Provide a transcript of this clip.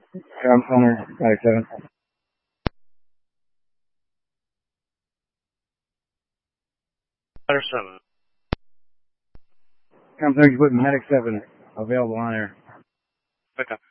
I'm Homer, 97. Ladder 7. I'm 30 foot Medic 7, available on air. Pick up.